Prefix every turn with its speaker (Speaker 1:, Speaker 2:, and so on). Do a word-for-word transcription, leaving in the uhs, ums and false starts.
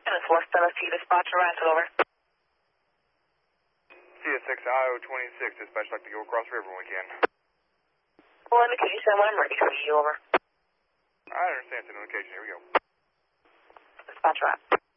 Speaker 1: It's less than a C, dispatch rental, over.
Speaker 2: C S six I O twenty-six, dispatch like to go across the river when we can.
Speaker 1: Well, indication when I'm ready for you, over.
Speaker 2: I understand, it's an indication, here we go.
Speaker 1: Dispatch rep.